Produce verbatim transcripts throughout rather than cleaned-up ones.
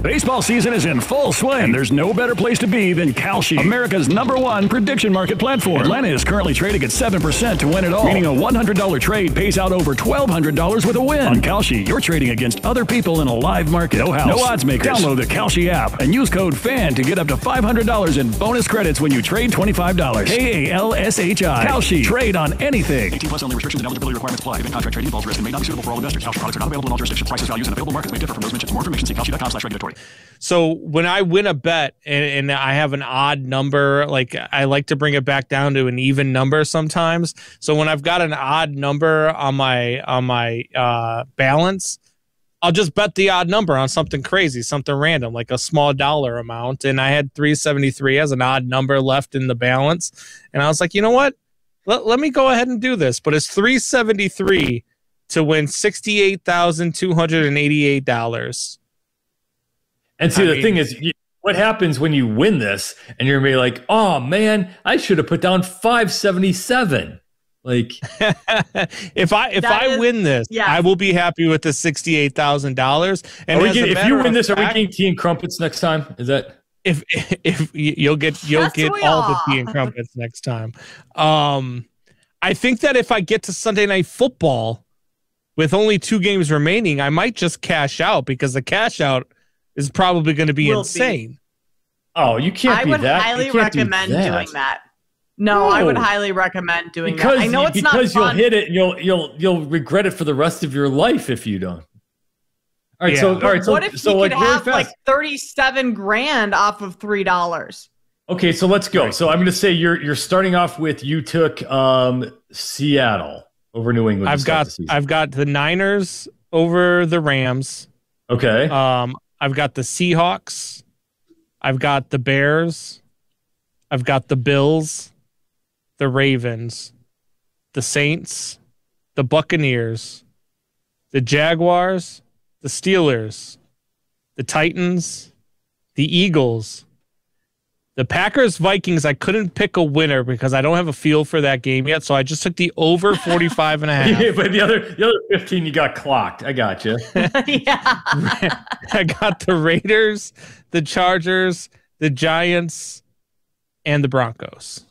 Baseball season is in full swing, and there's no better place to be than Kalshi, America's number one prediction market platform. Atlanta is currently trading at seven percent to win it all, meaning a one hundred dollar trade pays out over twelve hundred dollars with a win. On Kalshi, you're trading against other people in a live market. No house, no odds makers. Download the Kalshi app and use code FAN to get up to five hundred dollars in bonus credits when you trade twenty-five dollars. K A L S H I. Kalshi. Trade on anything. eighteen plus only. Restrictions and eligibility requirements apply. Event contract trading involves risk and may not be suitable for all investors. Kalshi products are not available in all jurisdictions. Prices, values, and available markets may differ from those mentioned. For more information, see kalshi dot com slash regulatory. So when I win a bet and, and I have an odd number, like I like to bring it back down to an even number sometimes. So when I've got an odd number on my on my uh, balance, I'll just bet the odd number on something crazy, something random, like a small dollar amount. And I had three seventy-three as an odd number left in the balance. And I was like, you know what? Let, let me go ahead and do this. But it's three seventy-three to win sixty-eight thousand two hundred eighty-eight dollars. And see, I the mean, thing is, you, what happens when you win this and you're going to be like, oh, man, I should have put down five seventy-seven. Like, if I if I is, win this, yeah. I will be happy with the sixty-eight thousand dollars. And getting, if you win this, fact, are we getting tea and crumpets next time? Is that if if you'll get you'll Yes, get all the tea and crumpets next time? Um, I think that if I get to Sunday Night Football with only two games remaining, I might just cash out because the cash out is probably going to be Will insane. Be. Oh, you can't I be would that. highly recommend do that. doing that. No, no, I would highly recommend doing because, that. I know it's because not because you'll fun. hit it and you'll you'll you'll regret it for the rest of your life if you don't. All right, yeah. so all right, so what if so you like could really have fast. like thirty-seven grand off of three dollars? Okay, so let's go. Right. So I'm going to say you're you're starting off with you took um, Seattle over New England. I've got I've got the Niners over the Rams. Okay. Um, I've got the Seahawks. I've got the Bears. I've got the Bills, the Ravens, the Saints, the Buccaneers, the Jaguars, the Steelers, the Titans, the Eagles, the Packers, Vikings. I couldn't pick a winner because I don't have a feel for that game yet, so I just took the over forty-five and a half. Yeah, but the other the other fifteen you got clocked. I got you. Yeah. I got the Raiders, the Chargers, the Giants, and the Broncos.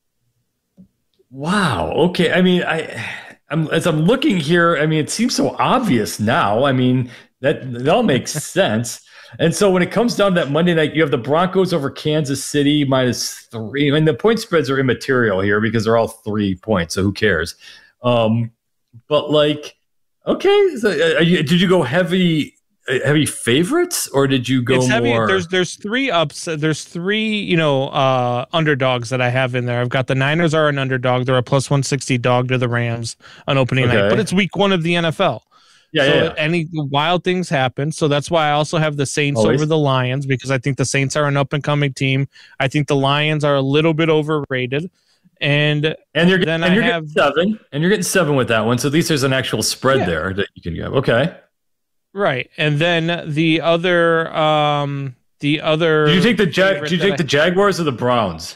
Wow. Okay. I mean, I I'm as I'm looking here, I mean, it seems so obvious now. I mean, that that all makes sense. And so when it comes down to that Monday night, you have the Broncos over Kansas City minus three. I mean, the point spreads are immaterial here because they're all three points, so who cares? Um, but like, okay, so are you, did you go heavy, heavy favorites, or did you go it's heavy. more? There's there's three ups. There's three you know uh, underdogs that I have in there. I've got the Niners are an underdog. They're a plus one sixty dog to the Rams on opening Okay. night, but it's week one of the N F L. Yeah, so yeah, yeah. any wild things happen. So that's why I also have the Saints Always. over the Lions because I think the Saints are an up and coming team. I think the Lions are a little bit overrated. And And you're, then and I you're have getting seven, and you're getting seven with that one. So at least there's an actual spread Yeah. there that you can get. Okay. right. And then the other, um, the other. Did you take the Jag? favorite Did you that take I- the Jaguars or the Browns?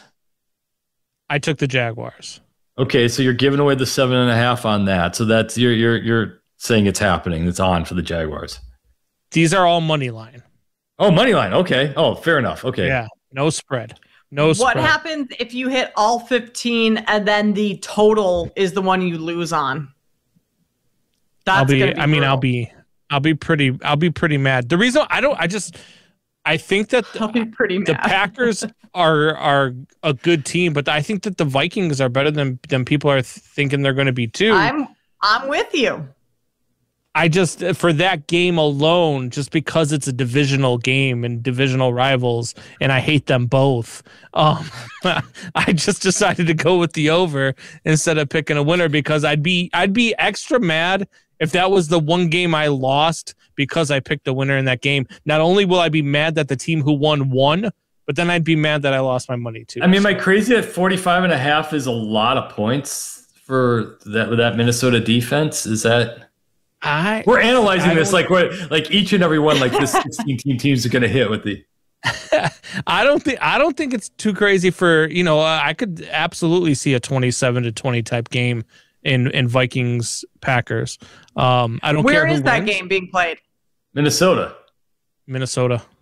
I took the Jaguars. Okay, so you're giving away the seven and a half on that. So that's you're you're you're saying it's happening. It's on for the Jaguars. These are all money line. Oh, money line. Okay. Oh, fair enough. Okay. Yeah. No spread. No What spread. happens if you hit all fifteen and then the total is the one you lose on? That's I'll be, gonna be I mean, brutal. I'll be, I'll be pretty, I'll be pretty mad. The reason I don't, I just, I think that I'll be pretty mad. the Packers are are a good team, but I think that the Vikings are better than than people are th- thinking they're going to be too. I'm I'm with you. I just for that game alone, just because it's a divisional game and divisional rivals, and I hate them both. Um, I just decided to go with the over instead of picking a winner because I'd be I'd be extra mad if that was the one game I lost because I picked a winner in that game. Not only will I be mad that the team who won won, but then I'd be mad that I lost my money too. I mean, am I crazy that forty-five and a half is a lot of points for that that Minnesota defense? Is that I we're analyzing I this don't- like we're like each and every one like this sixteen team teams are going to hit with the. I don't think I don't think it's too crazy for you know uh, I could absolutely see a twenty-seven to twenty type game in in Vikings Packers. Um, I don't care Where who is that wins. game being played? Minnesota. Minnesota.